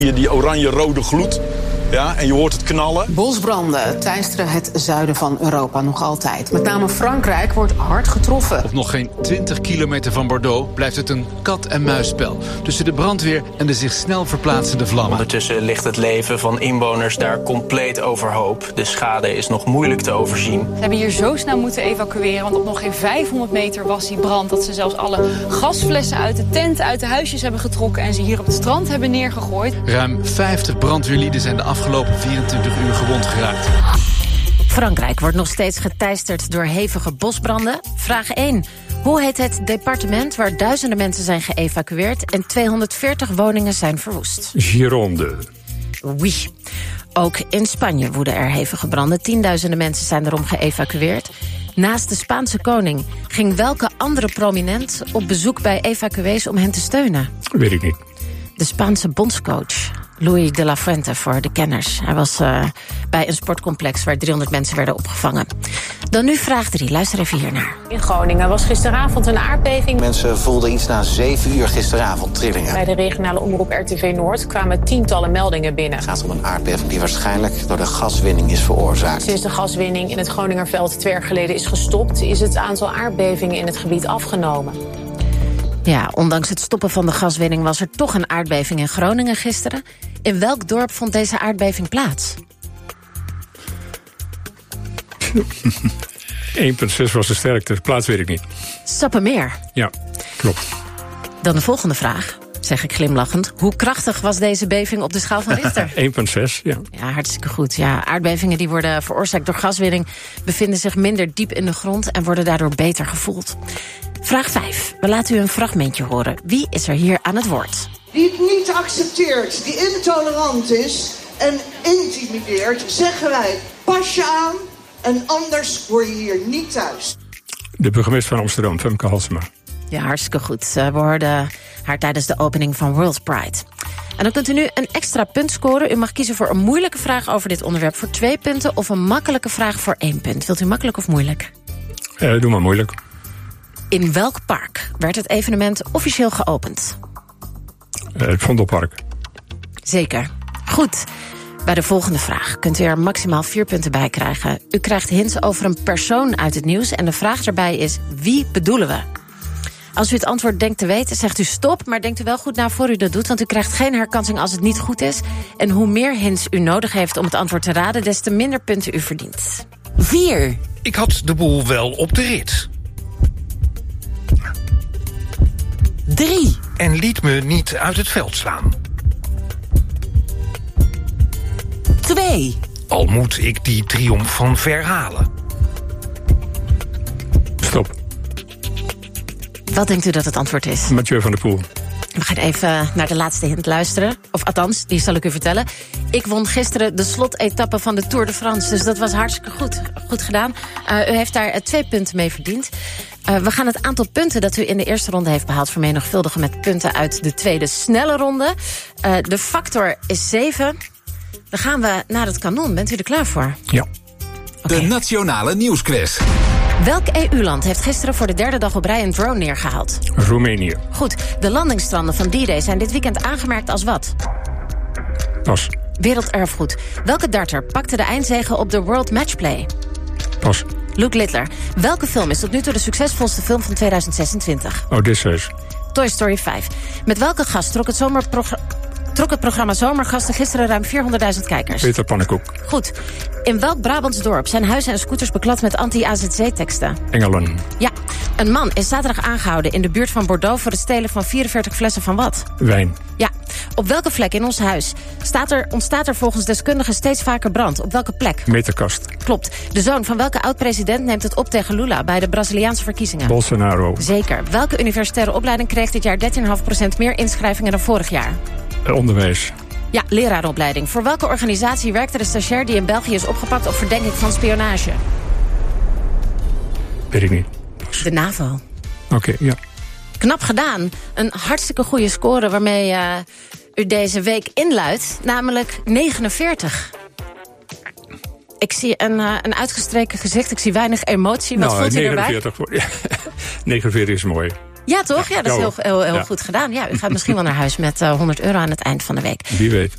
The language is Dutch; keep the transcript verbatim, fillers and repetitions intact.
Je die oranje-rode gloed. Ja, en je hoort het knallen. Bosbranden teisteren het zuiden van Europa nog altijd. Met name Frankrijk wordt hard getroffen. Op nog geen twintig kilometer van Bordeaux blijft het een kat-en-muisspel tussen de brandweer en de zich snel verplaatsende vlammen. Ondertussen ligt het leven van inwoners daar compleet overhoop. De schade is nog moeilijk te overzien. Ze hebben hier zo snel moeten evacueren, want op nog geen vijfhonderd meter was die brand. Dat ze zelfs alle gasflessen uit de tent, uit de huisjes hebben getrokken en ze hier op het strand hebben neergegooid. Ruim vijftig brandweerlieden zijn de afgelopen vierentwintig uur gewond geraakt. Frankrijk wordt nog steeds geteisterd door hevige bosbranden. Vraag één. Hoe heet het departement waar duizenden mensen zijn geëvacueerd en tweehonderdveertig woningen zijn verwoest? Gironde. Oui. Ook in Spanje woeden er hevige branden. Tienduizenden mensen zijn erom geëvacueerd. Naast de Spaanse koning ging welke andere prominent op bezoek bij evacuees om hen te steunen? Weet ik niet. De Spaanse bondscoach Luis de la Fuente voor de kenners. Hij was uh, bij een sportcomplex waar driehonderd mensen werden opgevangen. Dan nu vraag drie. Luister even hiernaar. In Groningen was gisteravond een aardbeving. Mensen voelden iets na zeven uur gisteravond trillingen. Bij de regionale omroep R T V Noord kwamen tientallen meldingen binnen. Het gaat om een aardbeving die waarschijnlijk door de gaswinning is veroorzaakt. Sinds de gaswinning in het Groningerveld twee jaar geleden is gestopt, is het aantal aardbevingen in het gebied afgenomen. Ja, ondanks het stoppen van de gaswinning was er toch een aardbeving in Groningen gisteren. In welk dorp vond deze aardbeving plaats? één komma zes was de sterkte, plaats weet ik niet. Sappemeer. Ja, klopt. Dan de volgende vraag, zeg ik glimlachend. Hoe krachtig was deze beving op de schaal van Richter? één komma zes, ja. Ja, hartstikke goed. Ja, aardbevingen die worden veroorzaakt door gaswinning bevinden zich minder diep in de grond en worden daardoor beter gevoeld. Vraag vijf. We laten u een fragmentje horen. Wie is er hier aan het woord? Die het niet accepteert, die intolerant is en intimideert, zeggen wij, pas je aan en anders word je hier niet thuis. De burgemeester van Amsterdam, Femke Halsema. Ja, hartstikke goed. We hoorden haar tijdens de opening van World Pride. En dan kunt u nu een extra punt scoren. U mag kiezen voor een moeilijke vraag over dit onderwerp voor twee punten of een makkelijke vraag voor één punt. Wilt u makkelijk of moeilijk? Uh, doe maar moeilijk. In welk park werd het evenement officieel geopend? Uh, het Vondelpark. Zeker. Goed. Bij de volgende vraag kunt u er maximaal vier punten bij krijgen. U krijgt hints over een persoon uit het nieuws en de vraag daarbij is: wie bedoelen we? Als u het antwoord denkt te weten, zegt u stop, maar denkt u wel goed na voor u dat doet, want u krijgt geen herkansing als het niet goed is. En hoe meer hints u nodig heeft om het antwoord te raden, des te minder punten u verdient. Vier. Ik had de boel wel op de rit. Drie. En liet me niet uit het veld slaan. Twee. Al moet ik die triomf van ver halen. Stop. Wat denkt u dat het antwoord is? Mathieu van der Poel. We gaan even naar de laatste hint luisteren. Of althans, die zal ik u vertellen. Ik won gisteren de slotetappe van de Tour de France. Dus dat was hartstikke goed. Goed gedaan. Uh, u heeft daar uh, twee punten mee verdiend. Uh, we gaan het aantal punten dat u in de eerste ronde heeft behaald vermenigvuldigen met punten uit de tweede snelle ronde. Uh, de factor is zeven. Dan gaan we naar het kanon. Bent u er klaar voor? Ja. Okay. De Nationale Nieuwsquiz. Welk E U-land heeft gisteren voor de derde dag op rij een drone neergehaald? Roemenië. Goed. De landingsstranden van D-Day zijn dit weekend aangemerkt als wat? Pas. Werelderfgoed. Welke darter pakte de eindzege op de World Matchplay? Pas. Luke Littler. Welke film is tot nu toe de succesvolste film van tweeduizend zesentwintig? Odysseus. Toy Story vijf. Met welke gast trok het, zomerprogra- trok het programma Zomergasten gisteren ruim vierhonderdduizend kijkers? Peter Pannenkoek. Goed. In welk Brabants dorp zijn huizen en scooters beklad met anti-A Z C-teksten? Engelen. Ja. Een man is zaterdag aangehouden in de buurt van Bordeaux voor het stelen van vierenveertig flessen van wat? Wijn. Ja. Op welke vlek in ons huis staat er, ontstaat er volgens deskundigen steeds vaker brand? Op welke plek? Meterkast. Klopt. De zoon van welke oud-president neemt het op tegen Lula bij de Braziliaanse verkiezingen? Bolsonaro. Zeker. Welke universitaire opleiding kreeg dit jaar dertien komma vijf procent meer inschrijvingen dan vorig jaar? Onderwijs. Ja, lerarenopleiding. Voor welke organisatie werkte de stagiair die in België is opgepakt op verdenking van spionage? Weet ik niet. De NAVO. Oké, okay, ja. Knap gedaan. Een hartstikke goede score waarmee uh, u deze week inluidt. Namelijk negenenveertig. Ik zie een, uh, een uitgestreken gezicht. Ik zie weinig emotie. Wat nou, voelt u negenenveertig erbij? Voor, negenenveertig is mooi. Ja, toch? Ja, dat is ja, heel, heel, heel ja. goed gedaan. Ja, u gaat misschien wel naar huis met uh, honderd euro aan het eind van de week. Wie weet.